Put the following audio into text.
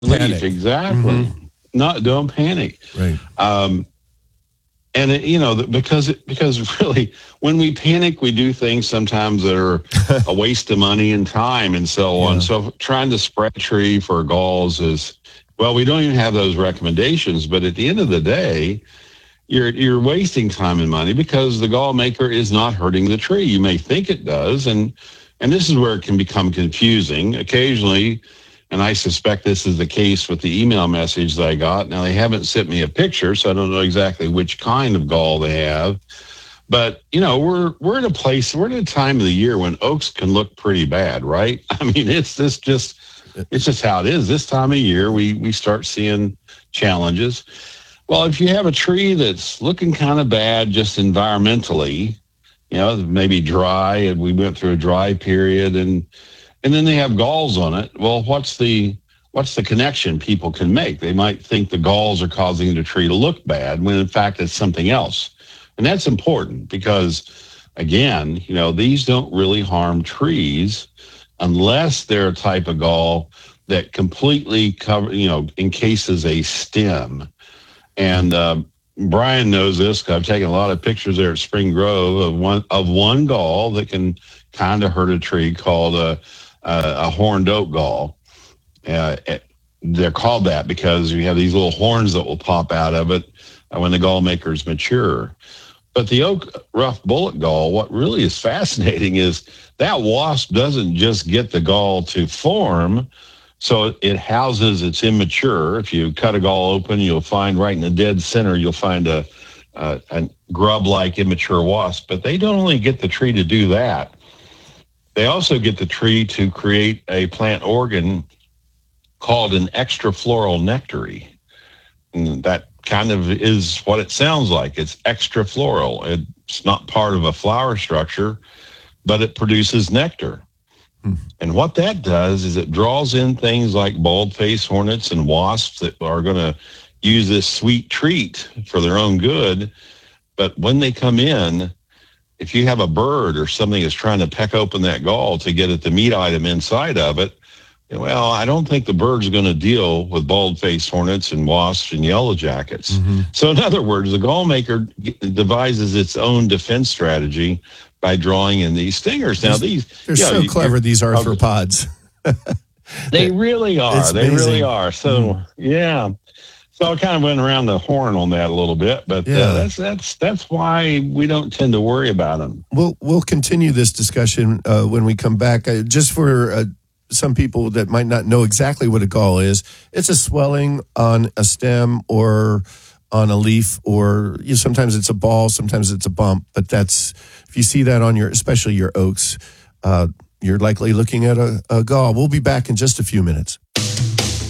Panic. Exactly. Don't panic. Right. And because really, when we panic, we do things sometimes that are a waste of money and time and so on. Yeah. So trying to spread a tree for galls is, well, we don't even have those recommendations. But at the end of the day, you're wasting time and money because the gall maker is not hurting the tree. You may think it does, and this is where it can become confusing occasionally. And I suspect this is the case with the email message that I got. Now, they haven't sent me a picture, so I don't know exactly which kind of gall they have. But, we're in a time of the year when oaks can look pretty bad, right? I mean, it's just how it is. This time of year, we start seeing challenges. Well, if you have a tree that's looking kind of bad just environmentally, maybe dry, and we went through a dry period, and then they have galls on it. Well, what's the connection people can make? They might think the galls are causing the tree to look bad when in fact it's something else. And that's important because, again, these don't really harm trees unless they're a type of gall that completely encases a stem. And Brian knows this because I've taken a lot of pictures there at Spring Grove of one gall that can kind of hurt a tree called a horned oak gall. They're called that because you have these little horns that will pop out of it when the gall makers mature. But the oak rough bullet gall, what really is fascinating is that wasp doesn't just get the gall to form. So it houses its immature. If you cut a gall open, you'll find right in the dead center, you'll find a grub-like immature wasp. But they don't only get the tree to do that. They also get the tree to create a plant organ called an extrafloral nectary. And that kind of is what it sounds like. It's extrafloral. It's not part of a flower structure, but it produces nectar. And what that does is it draws in things like bald-faced hornets and wasps that are going to use this sweet treat for their own good. But when they come in, if you have a bird or something that's trying to peck open that gall to get at the meat item inside of it, well, I don't think the bird's going to deal with bald-faced hornets and wasps and yellow jackets. So in other words, the gall maker devises its own defense strategy by drawing in these stingers. Now, they're so clever, these arthropods. They really are. They amazing. Really are. So, yeah. So I kind of went around the horn on that a little bit, but that's why we don't tend to worry about them. We'll continue this discussion when we come back. Just for some people that might not know exactly what a gall is, it's a swelling on a stem or on a leaf, or sometimes it's a ball, sometimes it's a bump. But if you see that on especially your oaks, you're likely looking at a gall. We'll be back in just a few minutes.